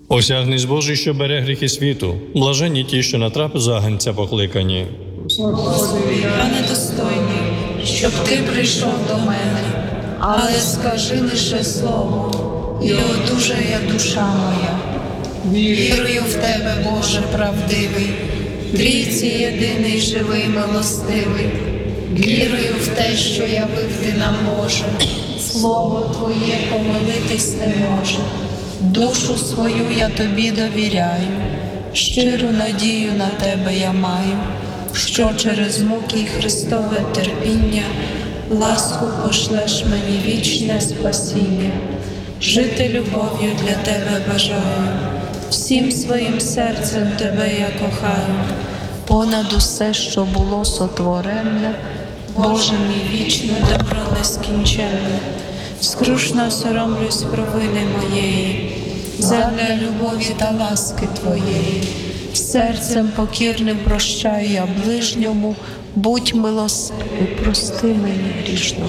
Осягнись Божий, що бере гріхи світу, блаженні ті, що на трапезу агнця покликані. Я недостойний, щоб ти прийшов до мене, але скажи лише слово, і одужає душа моя. Вірую в тебе, Боже правдивий, Трійці єдиний, живий, милостивий. Вірую в те, що явив ти нам, Боже. Слово Твоє помилитись не може. Душу свою я тобі довіряю, щиру надію на тебе я маю, що через муки й Христове терпіння ласку пошлеш мені вічне спасіння. Жити любов'ю для тебе бажаю, всім своїм серцем тебе я кохаю. Понад усе, що було сотворене, Боже мій вічне добро нескінченне. Скрушно соромлюсь провини моєї, задля любові та ласки Твоєї. Серцем покірним прощаю я ближньому, будь милосердний, прости мені грішному.